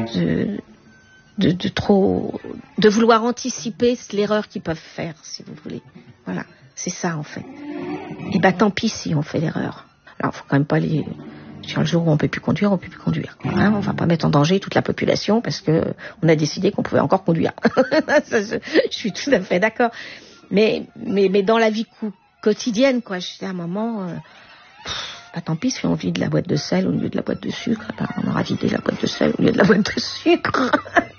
de vouloir anticiper l'erreur qu'ils peuvent faire, si vous voulez. Voilà, c'est ça en fait. Et tant pis si on fait l'erreur. Alors, faut quand même pas les... Sur le jour où on peut plus conduire, on peut plus conduire. Hein, on va pas mettre en danger toute la population parce que on a décidé qu'on pouvait encore conduire. Je suis tout à fait d'accord. Mais dans la vie quotidienne, quoi, je dis à un moment, tant pis si on vide la boîte de sel au lieu de la boîte de sucre. On aura vidé la boîte de sel au lieu de la boîte de sucre.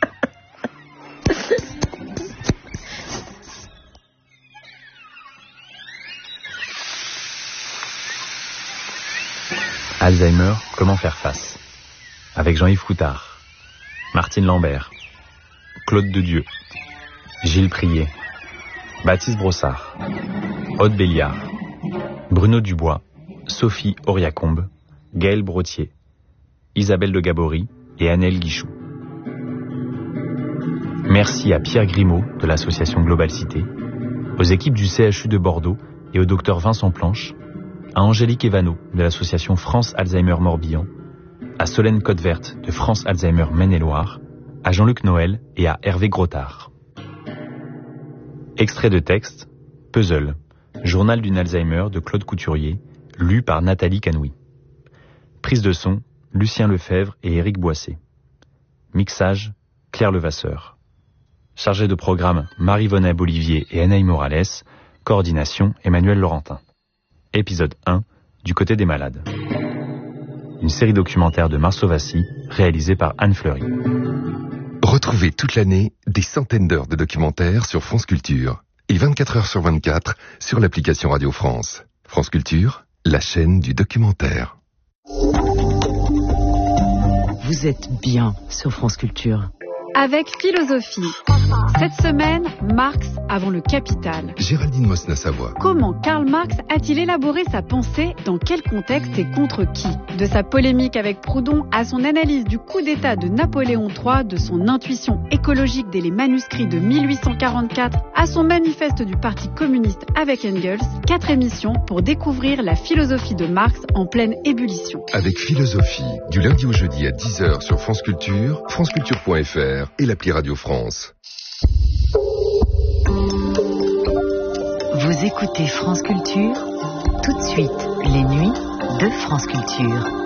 Alzheimer, comment faire face? Avec Jean-Yves Coutard, Martine Lambert, Claude Dedieu, Gilles Prier, Baptiste Brossard, Aude Béliard, Bruno Dubois, Sophie Auriacombe, Gaël Brottier, Isabelle de Gabory et Annelle Guichou. Merci à Pierre Grimaud de l'association Global Cité, aux équipes du CHU de Bordeaux et au docteur Vincent Planche, à Angélique Evano de l'association France Alzheimer Morbihan, à Solène Côte-Verte de France Alzheimer Maine-et-Loire, à Jean-Luc Noël et à Hervé Grottard. Extrait de texte, Puzzle, journal d'une Alzheimer de Claude Couturier, lu par Nathalie Canoui. Prise de son, Lucien Lefebvre et Éric Boissé. Mixage, Claire Levasseur. Chargé de programme, Marie Vonnet-Bolivier et Anaïs Morales. Coordination, Emmanuel Laurentin. Épisode 1, Du côté des malades. Une série documentaire de Marceau Vassy, réalisée par Anne Fleury. Retrouvez toute l'année des centaines d'heures de documentaires sur France Culture. Et 24 heures sur 24 sur l'application Radio France. France Culture, la chaîne du documentaire. Vous êtes bien sur France Culture. Avec Philosophie. Cette semaine, Marx avant le Capital. Géraldine Mosna-Savoie. Comment Karl Marx a-t-il élaboré sa pensée, dans quel contexte et contre qui? De sa polémique avec Proudhon à son analyse du coup d'État de Napoléon III, de son intuition écologique dès les manuscrits de 1844 à son manifeste du Parti communiste avec Engels, 4 émissions pour découvrir la philosophie de Marx en pleine ébullition. Avec Philosophie, du lundi au jeudi à 10h sur France Culture, franceculture.fr et l'appli Radio France. Vous écoutez France Culture, tout de suite, les nuits de France Culture.